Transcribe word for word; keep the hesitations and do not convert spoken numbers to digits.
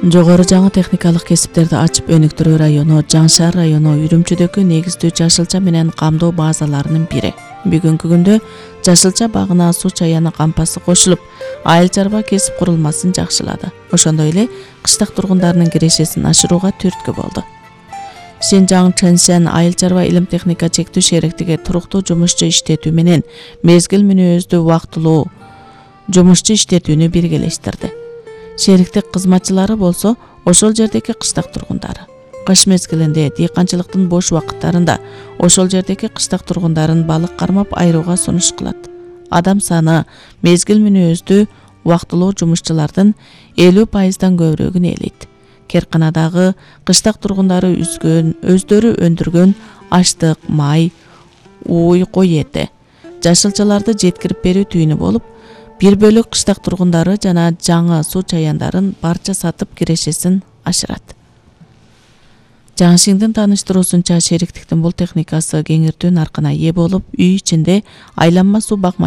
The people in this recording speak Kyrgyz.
Жогору жаңы техникалык кесиптерди ачып өнүктүрүү району Жаңы Шаар району Үрүмчүдөгү негиздүү жашылча менен камдоо базаларынын бири. Бүгүнкү күндө жашылча багына суу чаяны кампасы кошулуп, айыл чарба кесип курулмасын жакшылады. Ошондой эле кыштак тургундарынын кирешесин ашырууга түрткү болду. Шинжаң Чэншэн айыл чарба илим техника чектүү шериктиги туруктуу жумушчу иштетүү менен мезгил мүнөздүү убактылуу жумушчу иштетүүнү биргелештирди. Шериктик кызматчылары болсо ошол жердеки кыштак тургундары. Кыш мезгилинде дыйканчылыктын бош убакыттарында ошол жердеки кыштак тургундарын балык кармап айырууга сунуш кылат. Адам саны мезгил мүнөздүү убактылуу жумушчулардын элүү пайыздан көбүрөгүн ээлейт. Керканадагы кыштак тургундары үзгөн, өздөрү өндүргөн аштык, май, ууй, кой эти, жашылчаларды жеткирип берүү түйүнү болуп, бир бөлүк кыштак тургундары жана жаңы суу чаяндарын барча сатып кирешесин ашырат. Жаңышиңдин тааныштыруусунча, шериктиктин бул техникасы кеңиртүү наркына ээ болуп, үй ичинде айланма суу